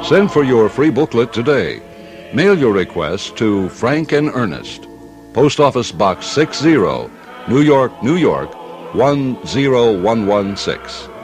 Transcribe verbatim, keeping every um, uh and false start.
Send for your free booklet today. Mail your request to Frank and Ernest, Post Office Box sixty, New York, New York, one zero one one six.